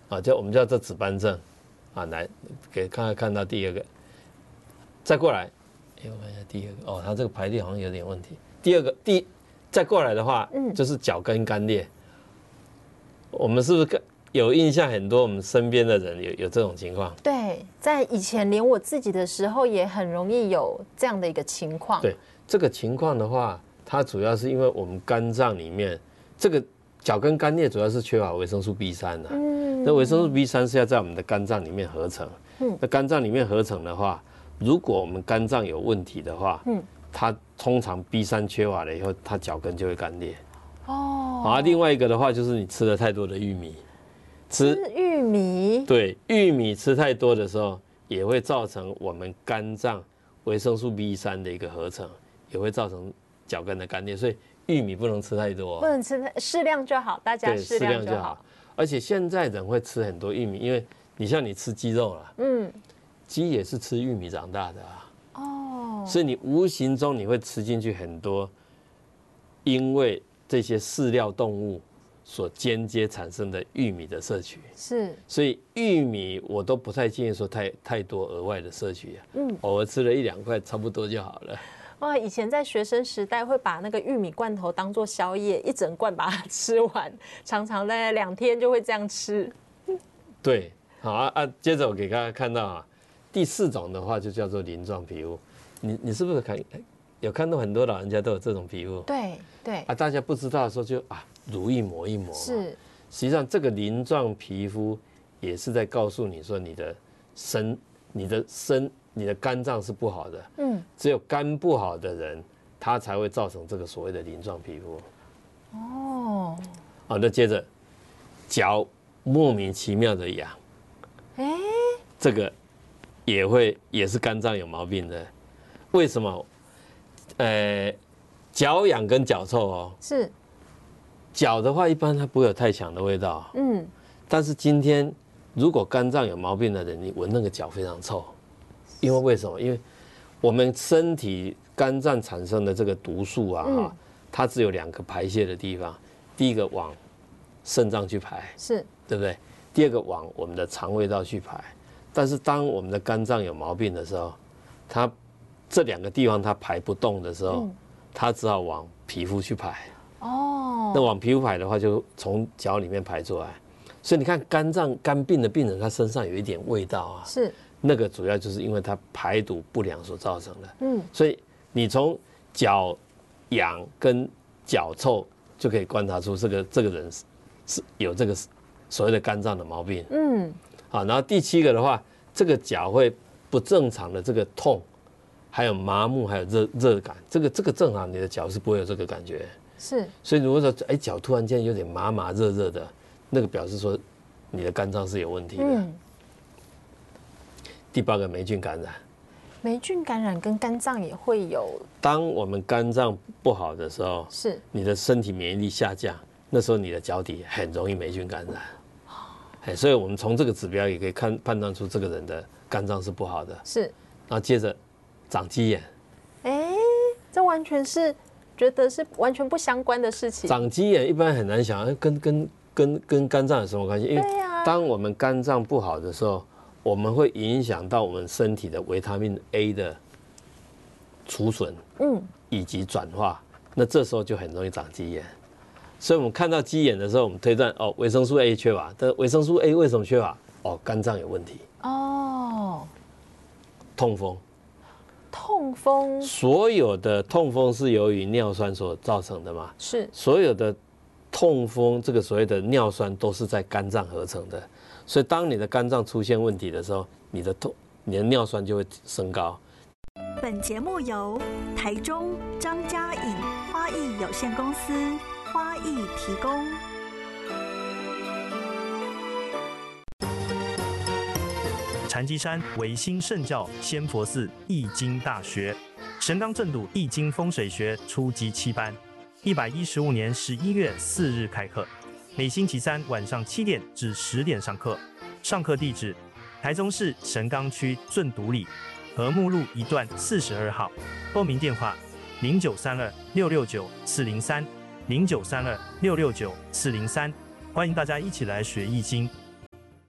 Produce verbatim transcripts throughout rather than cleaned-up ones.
啊，叫我们叫做紫斑症啊，来给看看看到第二个，再过来，哎，我看一下第二个哦，它这个排列好像有点问题。第二个第再过来的话，嗯，就是脚跟干裂。我们是不是有印象？很多我们身边的人有有这种情况。 对，在以前连我自己的时候也很容易有这样的一个情况。 对，这个情况的话，它主要是因为我们肝脏里面这个脚跟干裂，主要是缺乏维生素 B 三 的。嗯，那维生素 B 三 是要在我们的肝脏里面合成。嗯，那肝脏里面合成的话，如果我们肝脏有问题的话，嗯，它通常 B 三 缺乏了以后，它脚跟就会干裂。哦，啊，另外一个的话就是你吃了太多的玉米。 吃玉米， 对，玉米吃太多的时候，也会造成我们肝脏维生素 B 三 的一个合成，也会造成脚跟的干裂。所以玉米不能吃太多， 不能吃太适量就好，大家适量就好。 而且现在人会吃很多玉米，因为你像你吃鸡肉了，嗯，鸡也是吃玉米长大的啊。哦，所以你无形中你会吃进去很多，因为这些饲料动物所间接产生的玉米的摄取是， 所以玉米我都不太建议说太太多额外的摄取啊，嗯，偶尔吃了一两块差不多就好了。 哇，以前在学生时代会把那个玉米罐头当做宵夜，一整罐把它吃完，常常在两天就会这样吃。 对，好啊啊，接着我给大家看到啊，第四种的话就叫做鳞状皮肤，你你是不是看有看到很多老人家都有这种皮肤？ 对对啊，大家不知道的时候就啊。乳液抹一抹， 是， 实际上这个鳞状皮肤也是在告诉你说你的身、你的身、你的肝脏是不好的。嗯，只有肝不好的人，他才会造成这个所谓的鳞状皮肤。哦，好，那接着脚莫名其妙的痒，哎，这个也会也是肝脏有毛病的。为什么？呃，脚痒跟脚臭哦， 是。 脚的话，一般它不会有太强的味道，嗯，但是今天如果肝脏有毛病的人，你闻那个脚非常臭，因为为什么？因为我们身体肝脏产生的这个毒素啊，嗯、它只有两个排泄的地方，第一个往肾脏去排， 是， 对不对？第二个往我们的肠胃道去排。但是当我们的肝脏有毛病的时候，它这两个地方它排不动的时候，嗯、它只好往皮肤去排。哦，那往皮肤排的话，就从脚里面排出来。所以你看，肝脏肝病的病人，他身上有一点味道啊， 是那个主要就是因为他排毒不良所造成的。嗯，所以你从脚痒跟脚臭就可以观察出这个这个人是有这个所谓的肝脏的毛病。嗯，好，然后第七个的话，这个脚会不正常的这个痛，还有麻木，还有热热感，这个这个正常你的脚是不会有这个感觉。 是， 所以如果说哎脚突然间有点麻麻热热的，那个表示说你的肝脏是有问题的。嗯。第八个霉菌感染， 霉菌感染跟肝脏也会有。 当我们肝脏不好的时候， 是你的身体免疫力下降，那时候你的脚底很容易霉菌感染。哎，所以我们从这个指标也可以看判断出这个人的肝脏是不好的。 是， 然后接着长鸡眼， 哎，这完全是。觉得是完全不相关的事情。 长鸡眼一般很难想，跟跟跟跟肝脏有什么关系？因为当我们肝脏不好的时候，我们会影响到我们身体的维他命 A 的储存，嗯，以及转化。那这时候就很容易长鸡眼。所以我们看到鸡眼的时候，我们推断哦，维生素 A 缺乏。但维生素 A 为什么缺乏？哦，肝脏有问题。哦，痛风。 痛风， 所有的痛风是由于尿酸所造成的嘛？ 是， 所有的痛风，这个所谓的尿酸都是在肝脏合成的，所以当你的肝脏出现问题的时候，你的痛，你的尿酸就会升高。 本节目由台中张家颖花艺有限公司花艺提供。 禅机山维新圣教仙佛寺易经大学，神纲正笃易经风水学初级七班，一百一十五年十一月四日开课，每星期三晚上七点至十点上课。上课地址：台中市神冈区正笃里和睦路一段四十二号。报名电话：零九三二六六九四零三零九三二六六九四零三。欢迎大家一起来学易经。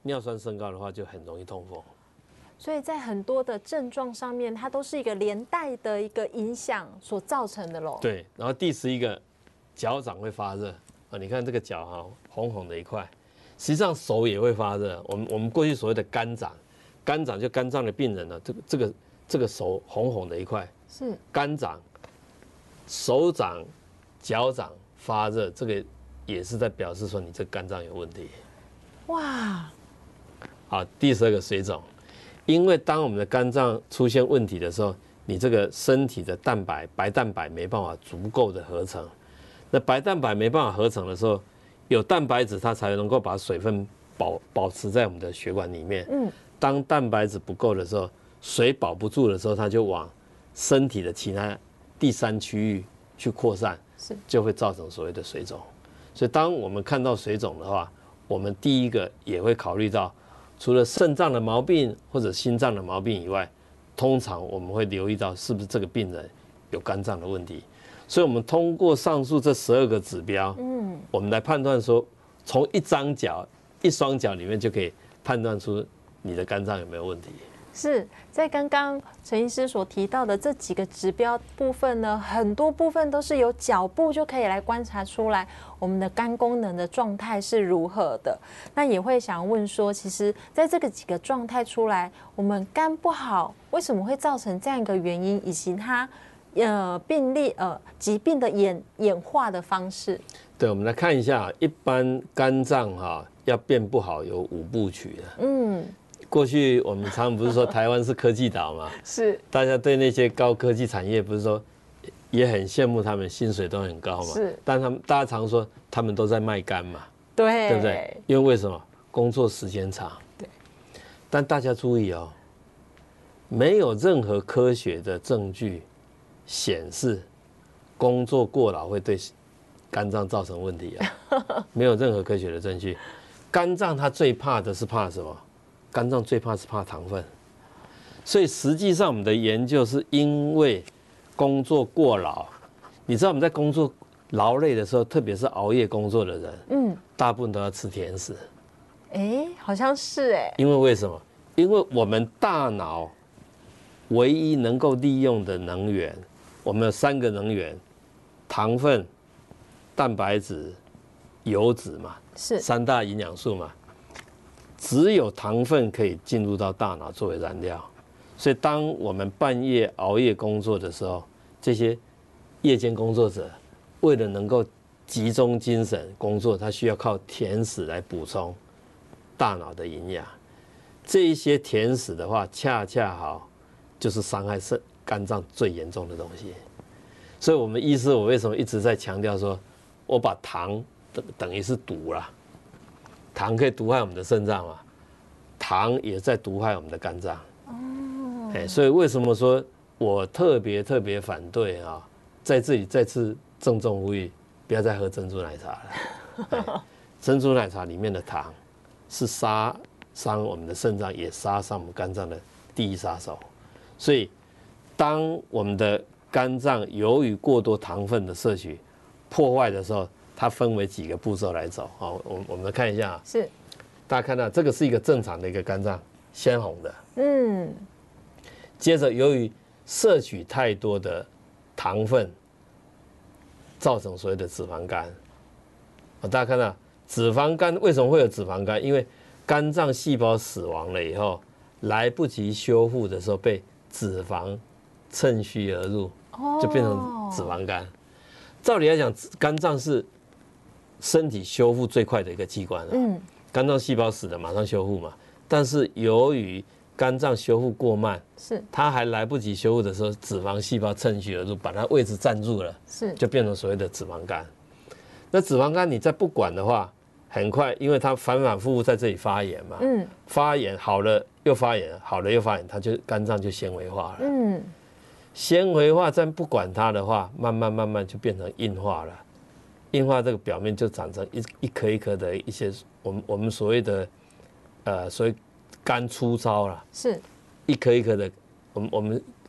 尿酸升高的话，就很容易痛风。 所以在很多的症状上面，它都是一个连带的一个影响所造成的喽。 对，然后第十一个，脚掌会发热啊，你看这个脚哈，红红的一块，实际上手也会发热。我们我们过去所谓的肝掌，肝掌就肝脏的病人呢，这个这个这个手红红的一块是肝掌，手掌、脚掌发热，这个也是在表示说你这肝脏有问题。 哇， 好，第十二个水肿。因为当我们的肝脏出现问题的时候，你这个身体的蛋白白蛋白没办法足够的合成，那白蛋白没办法合成的时候，有蛋白质它才能够把水分保保持在我们的血管里面。嗯，当蛋白质不够的时候，水保不住的时候，它就往身体的其他第三区域去扩散，就会造成所谓的水肿。所以当我们看到水肿的话，我们第一个也会考虑到。除了肾脏的毛病或者心脏的毛病以外，通常我们会留意到是不是这个病人有肝脏的问题。所以，我们通过上述这十二个指标，嗯，我们来判断说，从一张脚、一双脚里面就可以判断出你的肝脏有没有问题。 是在刚刚陈医师所提到的这几个指标部分呢，很多部分都是由脚部就可以来观察出来我们的肝功能的状态是如何的。那也会想问说，其实在这个几个状态出来，我们肝不好为什么会造成这样一个原因，以及它呃病例呃疾病的演演化的方式。 对，我们来看一下，一般肝脏哈要变不好有五部曲的。嗯。过去我们常常不是说台湾是科技岛嘛？ 是， 大家对那些高科技产业不是说也很羡慕他们，薪水都很高嘛？ 是， 但他们大家常说他们都在卖肝嘛？ 对， 对不对？因为为什么？工作时间长。 对。 但大家注意哦，没有任何科学的证据显示工作过劳会对肝脏造成问题啊，没有任何科学的证据。肝脏它最怕的是怕什么？肝脏最怕是怕糖分，所以实际上我们的研究是因为工作过劳，你知道我们在工作劳累的时候，特别是熬夜工作的人，嗯，大部分都要吃甜食。 哎，好像是哎。 因为为什么？因为我们大脑唯一能够利用的能源，我们有三个能源：糖分、蛋白质、油脂嘛， 是三大营养素嘛。只有糖分可以进入到大脑作为燃料，所以当我们半夜熬夜工作的时候，这些夜间工作者为了能够集中精神工作，他需要靠甜食来补充大脑的营养。这一些甜食的话，恰恰好就是伤害肾肝脏最严重的东西。所以我们医师，我为什么一直在强调说，我把糖等等于是毒啦。糖可以毒害我们的肾脏嘛？糖也在毒害我们的肝脏。哦，哎，所以为什么说我特别特别反对啊？在这里再次郑重呼吁，不要再喝珍珠奶茶了。珍珠奶茶里面的糖是杀伤我们的肾脏，也杀伤我们肝脏的第一杀手。所以，当我们的肝脏由于过多糖分的摄取破坏的时候，它分为几个步骤来走。好，我我们看一下， 是大家看到这个是一个正常的一个肝脏，鲜红的。 嗯， 接着由于摄取太多的糖分，造成所谓的脂肪肝。大家看到脂肪肝为什么会有脂肪肝？因为肝脏细胞死亡了以后，来不及修复的时候，被脂肪趁虚而入，就变成脂肪肝。照理来讲，肝脏是身体修复最快的一个器官了。嗯，肝脏细胞死了马上修复嘛，但是由于肝脏修复过慢， 是它还来不及修复的时候，脂肪细胞趁虚而入，把它位置占住了， 是就变成所谓的脂肪肝。那脂肪肝你再不管的话，很快，因为它反反复复在这里发炎嘛，嗯，发炎好了又发炎，好了又发炎，它就肝脏就纤维化了，嗯，纤维化再不管它的话，慢慢慢慢就变成硬化了，硬化这个表面就长成一一颗一颗的一些我们我们所谓的呃所谓肝粗糙了， 是一颗一颗的，我们我们